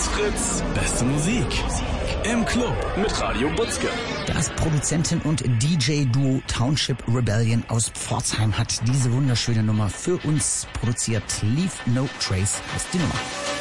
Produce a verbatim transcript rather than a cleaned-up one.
Fritz. Fritz. Beste Musik. Im Club mit Radio Butzke. Das Produzentin- und D J-Duo Township Rebellion aus Pforzheim hat diese wunderschöne Nummer für uns produziert. Leave No Trace ist die Nummer.